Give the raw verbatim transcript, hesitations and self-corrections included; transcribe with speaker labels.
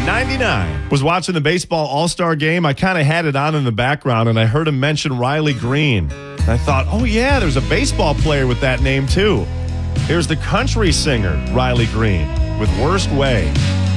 Speaker 1: ninety-nine. Was watching the baseball all-star game. I kind of had it on in the background, and I heard him mention Riley Green. And I thought, oh, yeah, there's a baseball player with that name, too. Here's the country singer, Riley Green, with Worst Way.